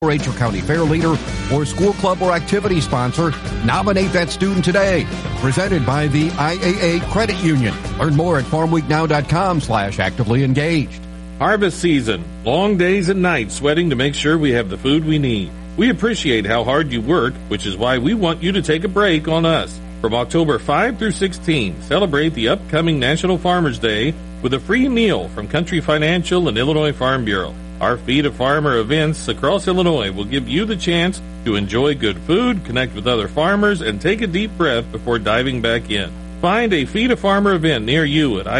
Rachel County Fair Leader or school club or activity sponsor, nominate that student today. Presented by the IAA Credit Union. Learn more at farmweeknow.com/actively engaged. Harvest season. Long days and nights sweating to make sure we have the food we need. We appreciate how hard you work, which is why we want you to take a break on us. From October 5 through 16, celebrate the upcoming National Farmers Day with a free meal from Country Financial and Illinois Farm Bureau. Our Feed a Farmer events across Illinois will give you the chance to enjoy good food, connect with other farmers, and take a deep breath before diving back in. Find a Feed a Farmer event near you at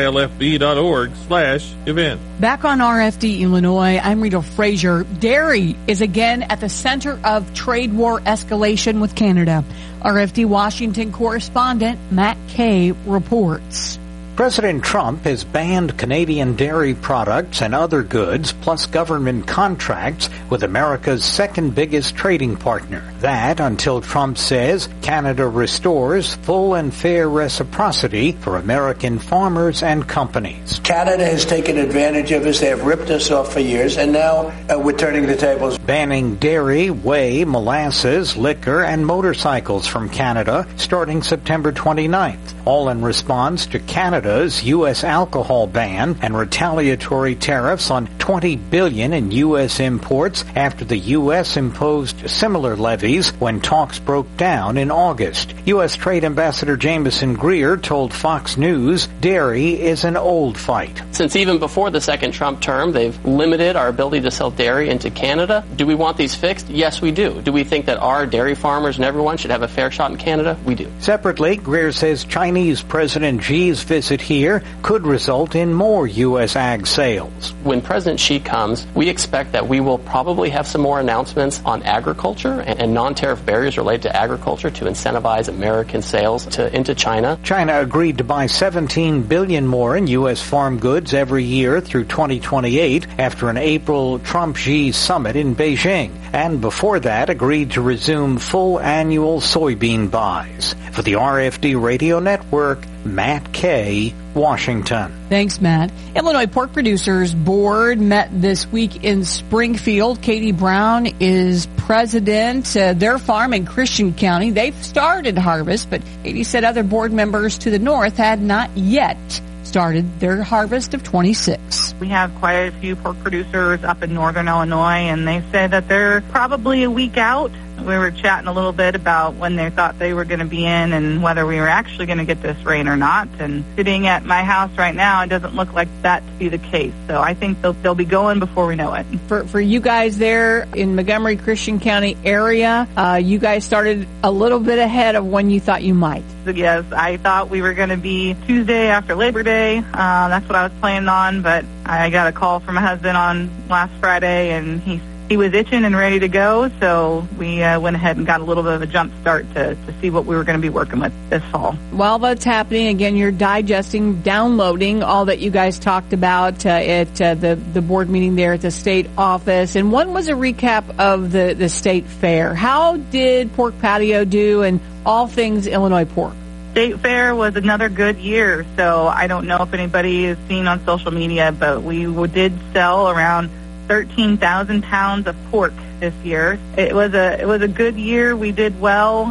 ilfb.org/event. Back on RFD Illinois, I'm Rita Frazier. Dairy is again at the center of trade war escalation with Canada. RFD Washington correspondent Matt Kay reports. President Trump has banned Canadian dairy products and other goods, plus government contracts with America's second biggest trading partner. That until Trump says Canada restores full and fair reciprocity for American farmers and companies. Canada has taken advantage of us. They have ripped us off for years, and now we're turning the tables. Banning dairy, whey, molasses, liquor, and motorcycles from Canada starting September 29th, all in response to Canada's U.S. alcohol ban and retaliatory tariffs on $20 billion in U.S. imports after the U.S. imposed similar levies when talks broke down in August. U.S. Trade Ambassador Jameson Greer told Fox News dairy is an old fight. Since even before the second Trump term, they've limited our ability to sell dairy into Canada. Do we want these fixed? Yes, we do. Do we think that our dairy farmers and everyone should have a fair shot in Canada? We do. Separately, Greer says Chinese President Xi's visit here could result in more U.S. ag sales. When President Xi comes, we expect that we will probably have some more announcements on agriculture and non-tariff barriers related to agriculture to incentivize American sales into China. China agreed to buy $17 billion more in U.S. farm goods every year through 2028 after an April Trump-Xi summit in Beijing, and before that agreed to resume full annual soybean buys. For the RFD Radio Network, Matt Kay, Washington. Thanks, Matt. Illinois Pork Producers Board met this week in Springfield. Katie Brown is president. Their farm in Christian County, they've started harvest, but Katie said other board members to the north had not yet started their harvest of 26. We have quite a few pork producers up in northern Illinois, and they say that they're probably a week out. We were chatting a little bit about when they thought they were going to be in and whether we were actually going to get this rain or not. And sitting at my house right now, it doesn't look like that to be the case. So I think they'll be going before we know it. For you guys there in Montgomery, Christian County area, you guys started a little bit ahead of when you thought you might. Yes, I thought we were going to be Tuesday after Labor Day. That's what I was planning on, but I got a call from my husband on last Friday, and he was itching and ready to go, so we went ahead and got a little bit of a jump start to see what we were going to be working with this fall. While that's happening, again, you're digesting, downloading all that you guys talked about at the board meeting there at the state office. And one was a recap of the state fair. How did Pork Patio do and all things Illinois pork? State Fair was another good year, so I don't know if anybody has seen on social media, but we did sell around 13,000 pounds of pork this year. It was a good year. We did well.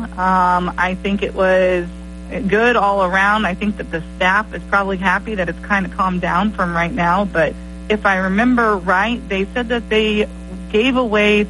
I think it was good all around. I think that the staff is probably happy that it's kind of calmed down from right now. But if I remember right, they said that they gave away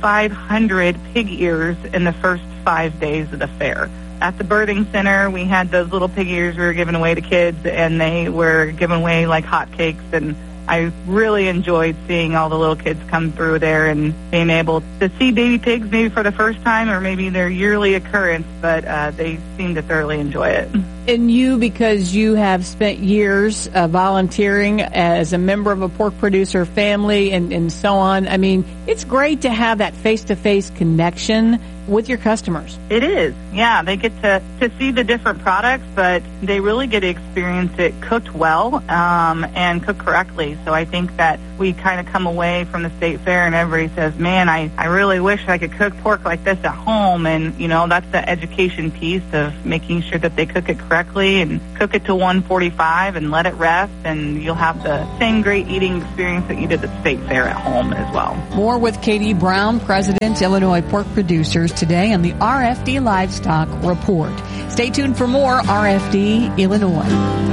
3,500 pig ears in the first 5 days of the fair. At the birthing center, we had those little pig ears we were giving away to kids, and they were given away like hotcakes. And I really enjoyed seeing all the little kids come through there and being able to see baby pigs maybe for the first time or maybe their yearly occurrence, but they seem to thoroughly enjoy it. And you, because you have spent years volunteering as a member of a pork producer family and so on, I mean, it's great to have that face-to-face connection with your customers. It is. Yeah, they get to see the different products, but they really get to experience it cooked well and cooked correctly. So I think that we kind of come away from the state fair and everybody says, man, I really wish I could cook pork like this at home. And, that's the education piece of making sure that they cook it correctly and cook it to 145 and let it rest. And you'll have the same great eating experience that you did at the state fair at home as well. More with Katie Brown, President, Illinois Pork Producers, today on the RFD Livestock Report. Stay tuned for more RFD Illinois.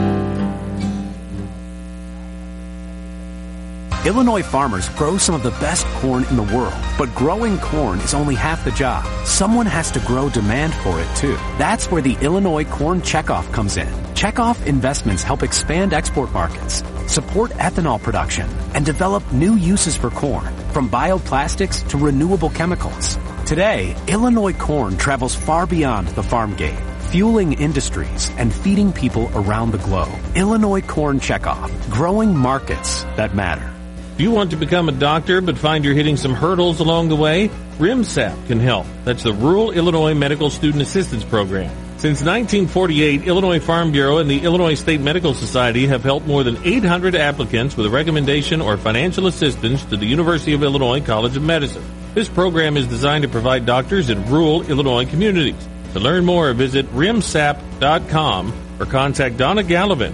Illinois farmers grow some of the best corn in the world, but growing corn is only half the job. Someone has to grow demand for it, too. That's where the Illinois Corn Checkoff comes in. Checkoff investments help expand export markets, support ethanol production, and develop new uses for corn, from bioplastics to renewable chemicals. Today, Illinois corn travels far beyond the farm gate, fueling industries and feeding people around the globe. Illinois Corn Checkoff, growing markets that matter. Do you want to become a doctor but find you're hitting some hurdles along the way? RIMSAP can help. That's the Rural Illinois Medical Student Assistance Program. Since 1948, Illinois Farm Bureau and the Illinois State Medical Society have helped more than 800 applicants with a recommendation or financial assistance to the University of Illinois College of Medicine. This program is designed to provide doctors in rural Illinois communities. To learn more, visit rimsap.com or contact Donna Gallivan,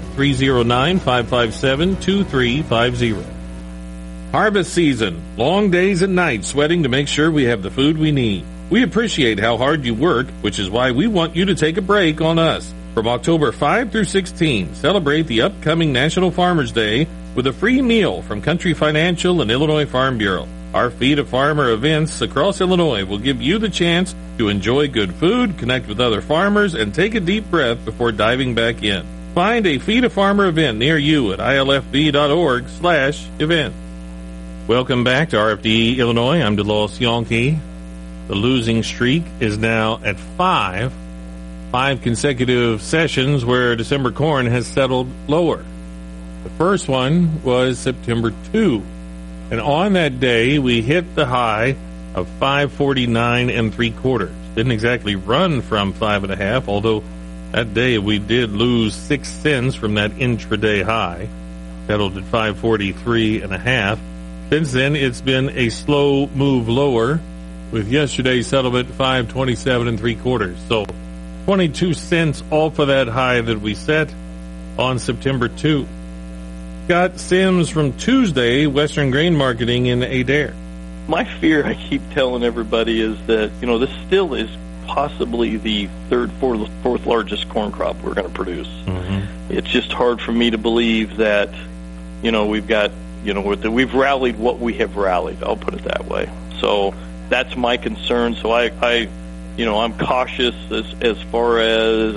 309-557-2350. Harvest season. Long days and nights sweating to make sure we have the food we need. We appreciate how hard you work, which is why we want you to take a break on us. From October 5 through 16, celebrate the upcoming National Farmers Day with a free meal from Country Financial and Illinois Farm Bureau. Our Feed a Farmer events across Illinois will give you the chance to enjoy good food, connect with other farmers, and take a deep breath before diving back in. Find a Feed a Farmer event near you at ilfb.org/event. Welcome back to RFD Illinois. I'm DeLoss Yonke. The losing streak is now at 5 consecutive sessions where December corn has settled lower. The first one was September 2. And on that day, we hit the high of 549 3/4. Didn't exactly run from 5.5, although that day we did lose 6 cents from that intraday high. Settled at 543.5. Since then, it's been a slow move lower, with yesterday's settlement 527 3/4. So 22 cents off of that high that we set on September 2. Scott Sims from Tuesday, Western Grain Marketing in Adair. My fear, I keep telling everybody, is that, this still is possibly the third, fourth largest corn crop we're going to produce. Mm-hmm. It's just hard for me to believe that, we've got, we've rallied what we have rallied. I'll put it that way. So that's my concern. So I'm cautious as far as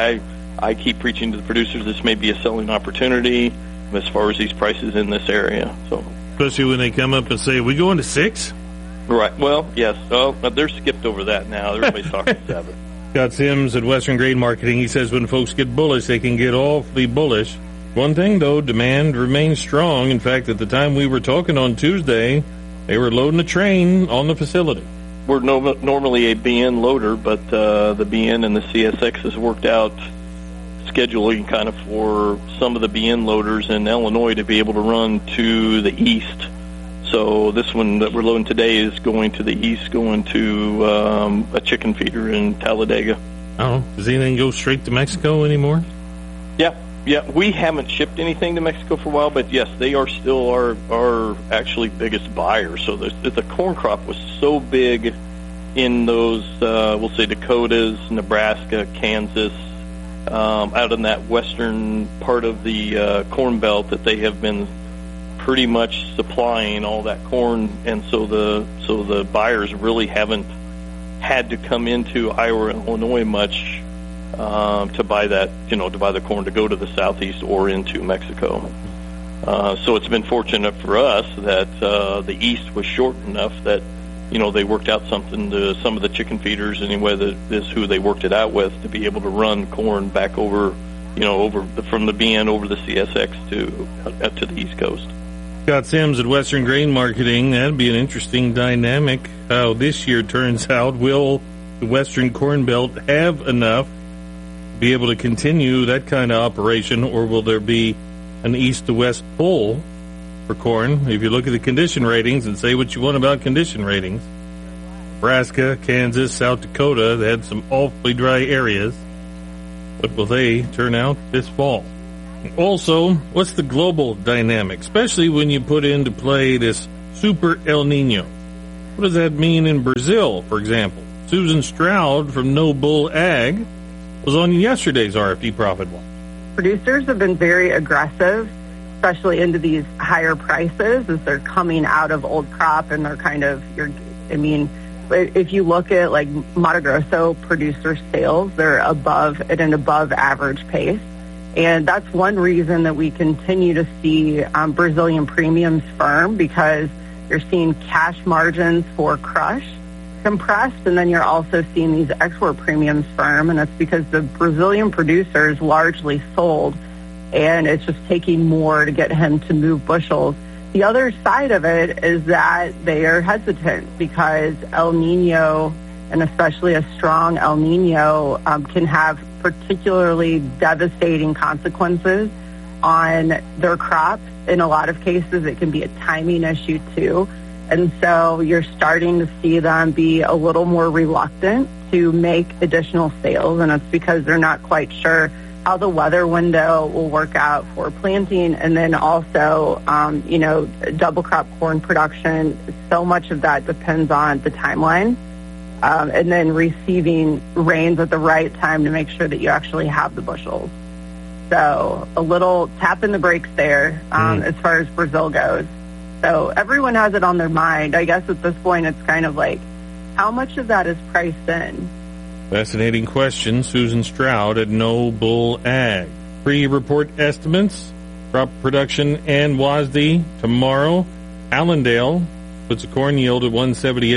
I keep preaching to the producers. This may be a selling opportunity as far as these prices in this area. So, especially when they come up and say, "We going to 6?" Right. Well, yes. Oh, they're skipped over that now. Everybody's talking 7. Scott Sims at Western Grain Marketing. He says when folks get bullish, they can get awfully bullish. One thing, though, demand remains strong. In fact, at the time we were talking on Tuesday, they were loading a train on the facility. We're normally a BN loader, but the BN and the CSX has worked out scheduling kind of for some of the BN loaders in Illinois to be able to run to the east. So this one that we're loading today is going to the east, going to a chicken feeder in Talladega. Oh, does anything go straight to Mexico anymore? Yeah. We haven't shipped anything to Mexico for a while, but yes, they are still our actually biggest buyer. So the corn crop was so big in those, we'll say Dakotas, Nebraska, Kansas, out in that western part of the corn belt, that they have been pretty much supplying all that corn, and so the buyers really haven't had to come into Iowa, Illinois much to buy that, to buy the corn to go to the southeast or into Mexico. So it's been fortunate for us that the east was short enough that they worked out something to some of the chicken feeders anyway. That is who they worked it out with, to be able to run corn back over from the BN over the CSX to the East Coast. Scott Sims at Western Grain Marketing. That'd be an interesting dynamic. How this year turns out. Will the Western Corn Belt have enough to be able to continue that kind of operation, or will there be an east to west pull for corn. If you look at the condition ratings and say what you want about condition ratings, Nebraska, Kansas, South Dakota, they had some awfully dry areas. What will they turn out this fall? Also, what's the global dynamic, especially when you put into play this Super El Nino? What does that mean in Brazil, for example? Susan Stroud from No Bull Ag was on yesterday's RFD Profit Watch. Producers have been very aggressive, especially into these higher prices as they're coming out of old crop and they're kind of, if you look at like Mato Grosso producer sales, they're at an above average pace. And that's one reason that we continue to see Brazilian premiums firm, because you're seeing cash margins for crush compressed, and then you're also seeing these export premiums firm, and that's because the Brazilian producers largely sold, and it's just taking more to get him to move bushels. The other side of it is that they are hesitant because El Nino, and especially a strong El Nino, can have particularly devastating consequences on their crops. In a lot of cases, it can be a timing issue too. And so you're starting to see them be a little more reluctant to make additional sales, and it's because they're not quite sure how the weather window will work out for planting. And then also, double crop corn production, so much of that depends on the timeline. And then receiving rains at the right time to make sure that you actually have the bushels. So a little tap in the brakes there as far as Brazil goes. So everyone has it on their mind. I guess at this point it's kind of like, how much of that is priced in? Fascinating question. Susan Stroud at No Bull Ag. Pre-report estimates, crop production and WASDE tomorrow. Allendale puts a corn yield at 178.